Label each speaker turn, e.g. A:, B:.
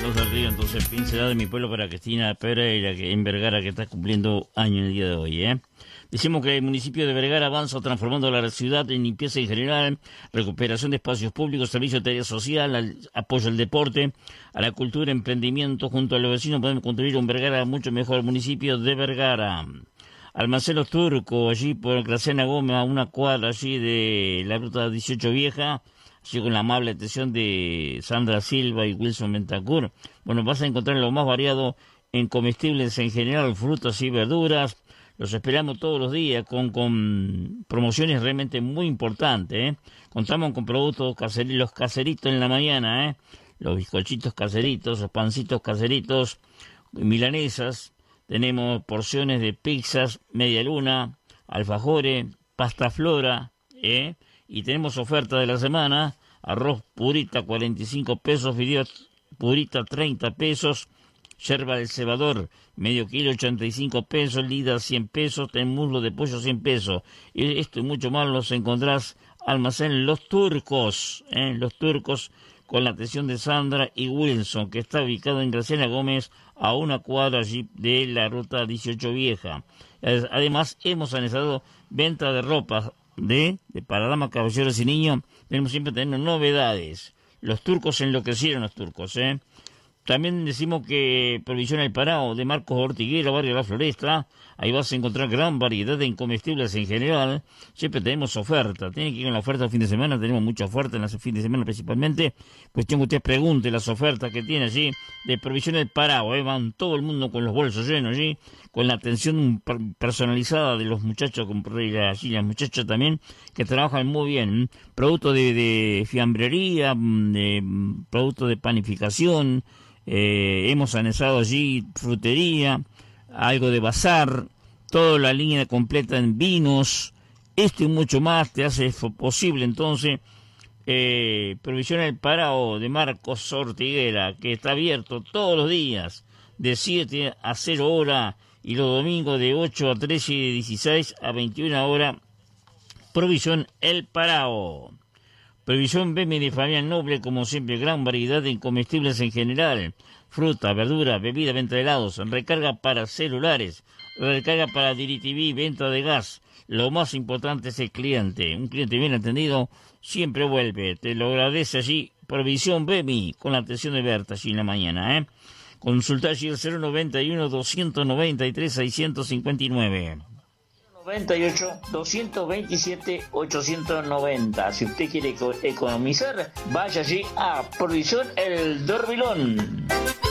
A: Dos del Río, entonces, pincelada de mi pueblo para Cristina Pereira, que en Vergara, que está cumpliendo año en el día de hoy, ¿eh? Decimos que el municipio de Vergara avanza transformando la ciudad en limpieza en general, recuperación de espacios públicos, servicio de tarea social, apoyo al deporte, a la cultura, emprendimiento. Junto a los vecinos podemos construir un Vergara mucho mejor. El municipio de Vergara. Almacén Los Turcos, allí por Graciana Gómez, a una cuadra allí de la ruta 18 Vieja, allí con la amable atención de Sandra Silva y Wilson Bentancur. Bueno, vas a encontrar lo más variado en comestibles en general, frutas y verduras. Los esperamos todos los días con promociones realmente muy importantes, ¿eh? Contamos con productos caseritos, los caseritos en la mañana, ¿eh? Los bizcochitos caseritos, los pancitos caseritos, milanesas. Tenemos porciones de pizzas, media luna, alfajores, pasta flora, ¿eh? Y tenemos oferta de la semana: arroz purita 45 pesos, fideos purita 30 pesos, yerba del cebador medio kilo 85 pesos, lida 100 pesos, muslo de pollo 100 pesos. Y esto y mucho más los encontrás almacén Los Turcos, Los Turcos, con la atención de Sandra y Wilson, que está ubicado en Graciana Gómez, a una cuadra allí de la ruta 18 Vieja. Además, hemos analizado venta de ropa para damas, caballeros y niños. Siempre tenemos novedades. Los turcos enloquecieron, los turcos, ¿eh? También decimos que Provisión El Parao, de Marcos Ortiguera, barrio La Floresta. Ahí vas a encontrar gran variedad de comestibles en general. Siempre tenemos oferta. Tienen que ir con la oferta el fin de semana. Tenemos mucha oferta en el fin de semana principalmente. Cuestión que usted pregunte las ofertas que tiene allí de Provisión El Parao. Van todo el mundo con los bolsos llenos allí, con la atención personalizada de los muchachos, allí las muchachas también, que trabajan muy bien. Productos de fiambrería, productos de panificación. Hemos analizado allí frutería, algo de bazar, toda la línea completa en vinos. Esto y mucho más te hace posible entonces Provisión El Parao de Marcos Ortiguera, que está abierto todos los días de 7 a 0 hora y los domingos de 8 a 13 y de 16 a 21 horas. Provisión El Parao. Provisión Bemi de Fabián Noble, como siempre, gran variedad de comestibles en general, fruta, verdura, bebida, venta de helados, recarga para celulares, recarga para DirecTV, venta de gas. Lo más importante es el cliente. Un cliente bien atendido siempre vuelve. Te lo agradece allí Provisión Bemi, con la atención de Berta allí en la mañana, ¿eh? Consulta allí el 091 293 659.
B: 98 227 890. Si usted quiere economizar, vaya allí a Provisión El Dormilón.